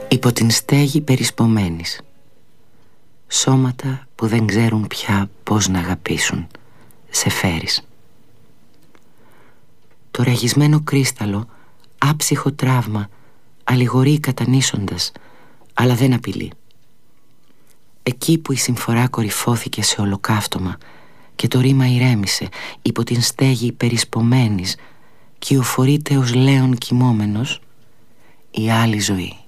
Υπό την στέγη περισπομένης. Σώματα που δεν ξέρουν πια πώς να αγαπήσουν. Σεφέρης. Το ραγισμένο κρίσταλο, άψυχο τραύμα, αλληγορεί κατανήσοντας, αλλά δεν απειλεί. Εκεί που η συμφορά κορυφώθηκε σε ολοκαύτωμα και το ρήμα ηρέμησε υπό την στέγη περισπομένης, κυοφορείται ως λέον κοιμόμενος η άλλη ζωή.